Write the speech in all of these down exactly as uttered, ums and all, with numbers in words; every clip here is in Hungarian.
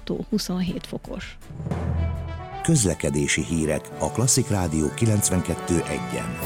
várható huszonhét fokos. Közlekedési hírek a Klasszik Rádió kilencvenkettő egyen.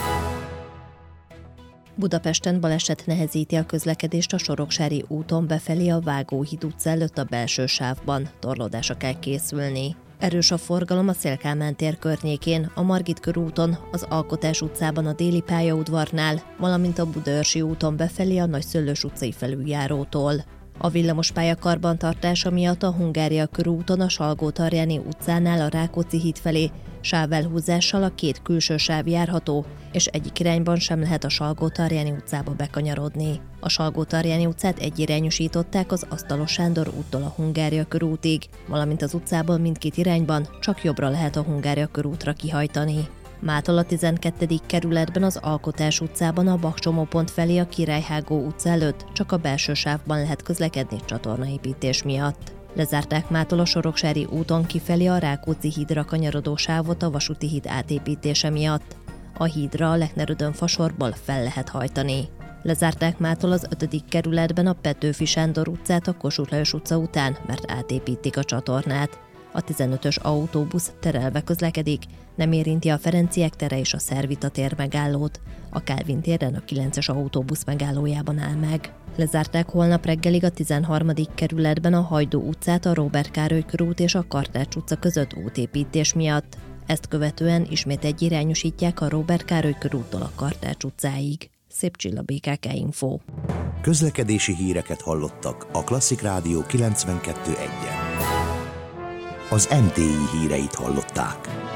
Budapesten baleset nehezíti a közlekedést a Soroksári úton befelé a Vágóhíd utca előtt a belső sávban. Torlódásra kell készülni. Erős a forgalom a Széll-Kálmán tér környékén, a Margit körúton, az Alkotás utcában a Déli pályaudvarnál, valamint a Budaörsi úton befelé a Nagyszőlős utcai felüljárótól. A villamospálya karbantartása miatt a Hungária körúton a Salgótarjáni utcánál a Rákóczi híd felé sávelhúzással a két külső sáv járható, és egyik irányban sem lehet a Salgótarjáni utcába bekanyarodni. A Salgótarjáni utcát egyirányosították az Asztalos Sándor úttól a Hungária körútig, valamint az utcából mindkét irányban csak jobbra lehet a Hungária körútra kihajtani. Mától a tizenkettedik kerületben az Alkotás utcában a Bach-csomópont felé a Királyhágó utca előtt csak a belső sávban lehet közlekedni csatornaépítés miatt. Lezárták mától a Soroksári úton kifelé a Rákóczi hídra kanyarodó sávot a vasúti híd átépítése miatt. A hídra a Lechner-Ödön fasorból fel lehet hajtani. Lezárták mától az ötödik kerületben a Petőfi Sándor utcát a Kossuth Lajos utca után, mert átépítik a csatornát. A tizenötös autóbusz terelve közlekedik, nem érinti a Ferenciek tere és a Szervita tér megállót. A Kálvin téren a kilences autóbusz megállójában áll meg. Lezárták holnap reggelig a tizenharmadik kerületben a Hajdú utcát a Róbert Károly körút és a Kartács utca között útépítés miatt. Ezt követően ismét egyirányosítják a Róbert Károly körúttól a Kartács utcáig. Szép Csilla, bé ká ká Info. Közlekedési híreket hallottak a Klasszik Rádió kilencvenkettő egyen. Az em té i híreit hallották.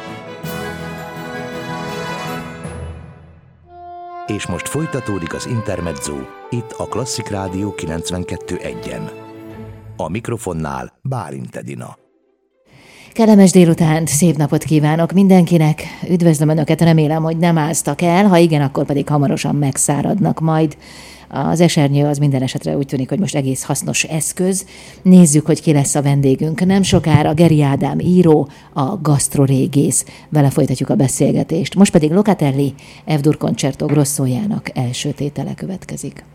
És most folytatódik az Intermezzo, itt a Klasszik Rádió kilencvenkettő egyen. A mikrofonnál Bálint Edina. Kellemes délutánt, szép napot kívánok mindenkinek. Üdvözlöm Önöket, remélem, hogy nem áztak el, ha igen, akkor pedig hamarosan megszáradnak majd. Az esernyő az minden esetre úgy tűnik, hogy most egész hasznos eszköz. Nézzük, hogy ki lesz a vendégünk. Nem sokára Geri Ádám író, a gasztrorégész. Vele folytatjuk a beszélgetést. Most pedig Locatelli F-dur Concerto Grossójának első tétele következik.